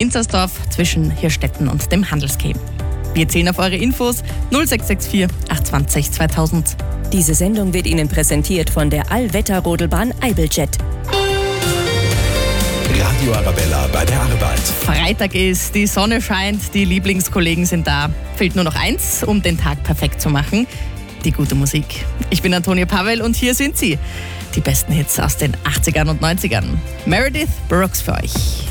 Inzersdorf zwischen Hirstetten und dem Handelsquai. Wir zählen auf eure Infos 0664 820 2000. Diese Sendung wird Ihnen präsentiert von der Allwetterrodelbahn Eibeljet. Radio Arabella bei der Arbeit. Freitag ist, die Sonne scheint, die Lieblingskollegen sind da. Fehlt nur noch eins, um den Tag perfekt zu machen: die gute Musik. Ich bin Antonia Pavel und hier sind sie, die besten Hits aus den 80ern und 90ern. Meredith Brooks für euch.